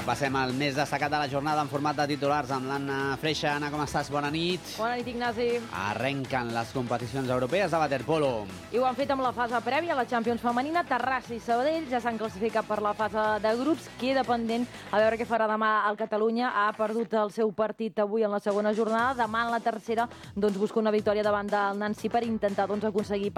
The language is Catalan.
Repassem el més destacat de la jornada en format de titulars amb l'Anna Freixa. Anna, com estàs? Bona nit. Bona nit, Ignasi. Arrenquen les competicions europees de waterpolo. I ho han fet amb la fase prèvia a la Champions femenina. Terrassa i Sabadell ja s'han classificat per la fase de grups. Queda pendent a veure què farà demà el Catalunya. Ha perdut el seu partit avui en la segona jornada. Demà en la tercera busca una victòria davant del Nancy per intentar aconseguir